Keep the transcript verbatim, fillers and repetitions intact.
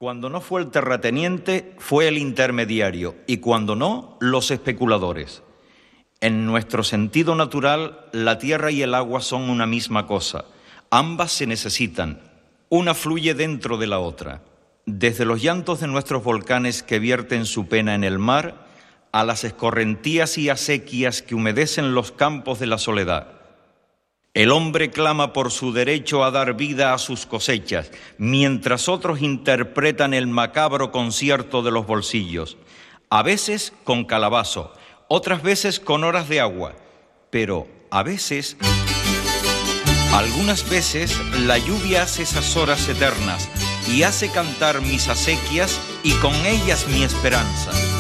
Cuando no fue el terrateniente, fue el intermediario, y cuando no, los especuladores. En nuestro sentido natural, la tierra y el agua son una misma cosa. Ambas se necesitan. Una fluye dentro de la otra. Desde los llantos de nuestros volcanes que vierten su pena en el mar, a las escorrentías y acequias que humedecen los campos de la soledad. El hombre clama por su derecho a dar vida a sus cosechas, mientras otros interpretan el macabro concierto de los bolsillos, a veces con calabazo, otras veces con horas de agua, pero a veces, algunas veces, la lluvia hace esas horas eternas y hace cantar mis acequias y con ellas mi esperanza.